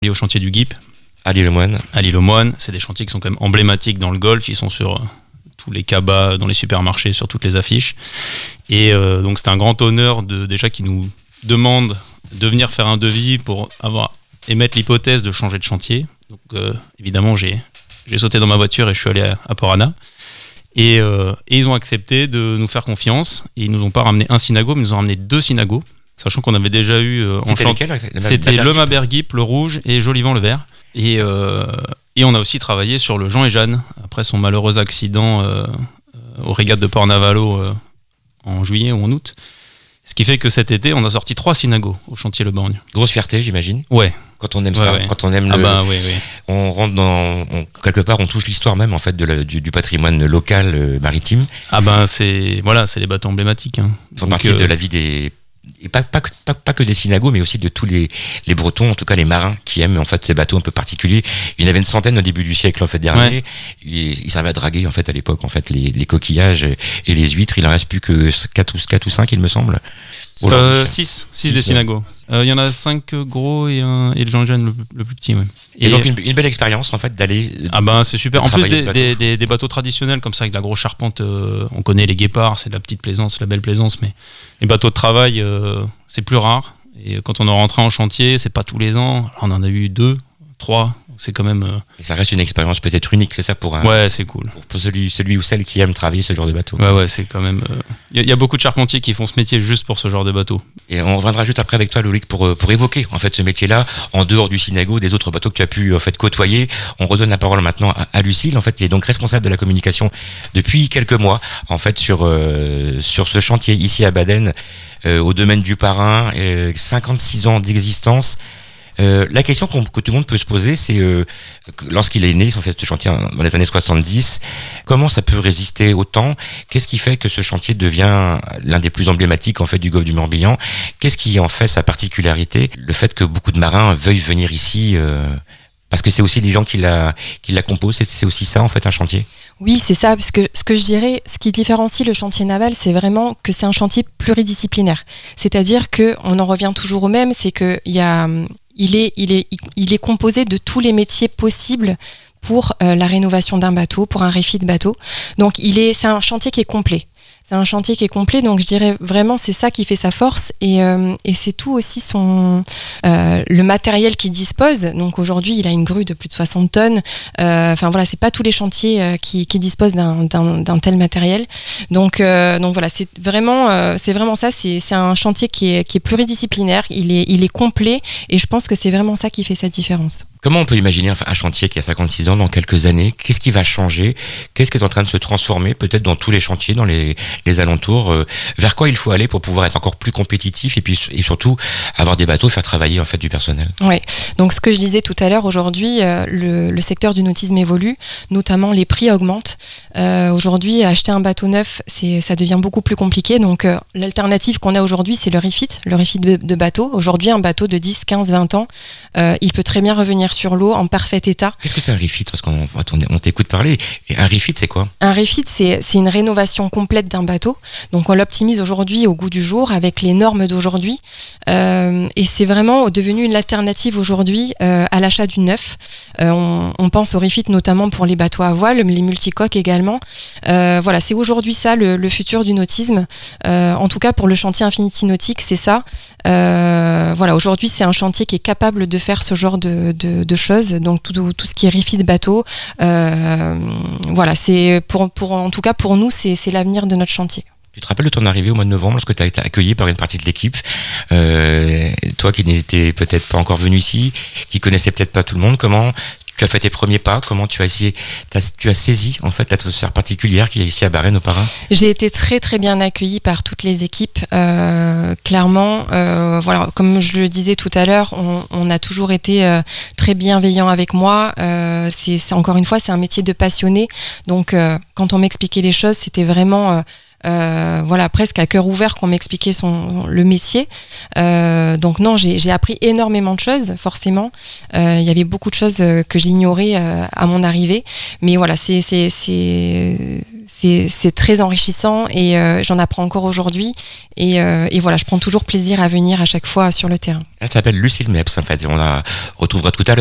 liés au chantier du GIP. À l'île aux Moines. À l'île aux Moines, c'est des chantiers qui sont quand même emblématiques dans le Golfe. Ils sont sur tous les cabas, dans les supermarchés, sur toutes les affiches. Et donc c'est un grand honneur déjà qu'ils nous demandent de venir faire un devis pour émettre l'hypothèse de changer de chantier. Donc évidemment, j'ai sauté dans ma voiture et je suis allé à Port Anna. Et ils ont accepté de nous faire confiance. Et ils nous ont pas ramené un synago, mais ils nous ont ramené 2 synagos, sachant qu'on avait déjà eu en chantier. C'était le Mabergip, le rouge, et Jolivant, le vert. Et on a aussi travaillé sur le Jean et Jeanne, après son malheureux accident aux régates de Port-Navalo en juillet ou en août. Ce qui fait que cet été, on a sorti 3 synagos au chantier Le Borgne. Grosse fierté, j'imagine. Ouais. Quand on aime ça, ouais. Quand on aime oui. On rentre quelque part, on touche l'histoire même en fait du patrimoine local maritime. C'est les bateaux emblématiques. Ils font partie de la vie et pas que des synagos, mais aussi de tous les Bretons, en tout cas les marins qui aiment en fait ces bateaux un peu particuliers. Il y en avait une centaine au début du siècle en fait dernier. Ouais. Ils servaient à draguer en fait à l'époque en fait les coquillages et les huîtres. Il en reste plus que 4 ou 5 il me semble. 6 des synagos. Il y en a 5 gros et le Jean Jeanne le plus petit. Ouais. Et donc une belle expérience en fait d'aller. C'est super. En plus des bateaux traditionnels comme ça avec la grosse charpente, on connaît les guépards, c'est de la petite plaisance, la belle plaisance, mais les bateaux de travail c'est plus rare. Et quand on est rentré en chantier, c'est pas tous les ans. On en a eu 2, 3. C'est quand même. Et ça reste une expérience peut-être unique, c'est ça pour un. Ouais, c'est cool. Pour celui ou celle qui aime travailler ce genre de bateau. Ouais, c'est quand même. Il y a beaucoup de charpentiers qui font ce métier juste pour ce genre de bateau. Et on reviendra juste après avec toi, Loïc, pour évoquer en fait ce métier-là en dehors du synago, des autres bateaux que tu as pu en fait côtoyer. On redonne la parole maintenant à Lucille, en fait, qui est donc responsable de la communication depuis quelques mois, en fait, sur ce chantier ici à Baden, au domaine du Parrain, 56 ans d'existence. La question que tout le monde peut se poser, c'est lorsqu'il est né, en fait, ce chantier dans les années 70, comment ça peut résister au temps ? Qu'est-ce qui fait que ce chantier devient l'un des plus emblématiques en fait du Golfe du Morbihan ? Qu'est-ce qui en fait sa particularité ? Le fait que beaucoup de marins veuillent venir ici parce que c'est aussi les gens qui la composent, c'est aussi ça en fait un chantier. Oui, c'est ça, parce que ce que je dirais, ce qui différencie le chantier naval, c'est vraiment que c'est un chantier pluridisciplinaire. C'est-à-dire que on en revient toujours au même, c'est que il est composé de tous les métiers possibles pour la rénovation d'un bateau, pour un refit de bateau. Donc c'est un chantier qui est complet. C'est un chantier qui est complet, donc je dirais vraiment c'est ça qui fait sa force et c'est tout aussi le matériel qu'il dispose. Donc aujourd'hui il a une grue de plus de 60 tonnes. C'est pas tous les chantiers qui disposent d'un tel matériel. Donc voilà, c'est vraiment ça. C'est un chantier qui est pluridisciplinaire. Il est complet et je pense que c'est vraiment ça qui fait sa différence. Comment on peut imaginer un chantier qui a 56 ans dans quelques années ? Qu'est-ce qui va changer ? Qu'est-ce qui est en train de se transformer peut-être dans tous les chantiers, dans les alentours ? Vers quoi il faut aller pour pouvoir être encore plus compétitif et surtout avoir des bateaux, faire travailler en fait du personnel ? Oui, donc ce que je disais tout à l'heure, aujourd'hui, le secteur du nautisme évolue, notamment les prix augmentent. Aujourd'hui, acheter un bateau neuf, ça devient beaucoup plus compliqué. Donc l'alternative qu'on a aujourd'hui, c'est le refit de bateau. Aujourd'hui, un bateau de 10, 15, 20 ans, il peut très bien revenir sur l'eau en parfait état. Qu'est-ce que c'est un refit ? Parce qu'on t'écoute parler. Et un refit, c'est quoi ? Un refit, c'est une rénovation complète d'un bateau. Donc on l'optimise aujourd'hui au goût du jour avec les normes d'aujourd'hui. Et c'est vraiment devenu une alternative aujourd'hui à l'achat du neuf. On pense au refit notamment pour les bateaux à voile, les multicoques également. C'est aujourd'hui ça le futur du nautisme. En tout cas pour le chantier Infinity Nautique, c'est ça. Aujourd'hui c'est un chantier qui est capable de faire ce genre de choses, donc tout ce qui est refit de bateau. C'est en tout cas pour nous c'est l'avenir de notre chantier. Tu te rappelles de ton arrivée au mois de novembre lorsque tu as été accueilli par une partie de l'équipe, toi qui n'étais peut-être pas encore venu ici, qui connaissait peut-être pas tout le monde, comment tu as fait tes premiers pas, comment tu as saisi en fait l'atmosphère particulière qui est ici à Baden au Parrain ? J'ai été très très bien accueillie par toutes les équipes, clairement. Comme je le disais tout à l'heure, on a toujours été très bienveillants avec moi. C'est encore une fois, c'est un métier de passionné. Donc quand on m'expliquait les choses, c'était vraiment voilà, presque à cœur ouvert qu'on m'expliquait le métier. Donc non, j'ai appris énormément de choses, forcément. Il y avait beaucoup de choses que j'ignorais à mon arrivée, mais voilà, c'est très enrichissant et j'en apprends encore aujourd'hui. Et voilà, je prends toujours plaisir à venir à chaque fois sur le terrain. Elle s'appelle Lucille Meps, en fait. On la retrouvera tout à l'heure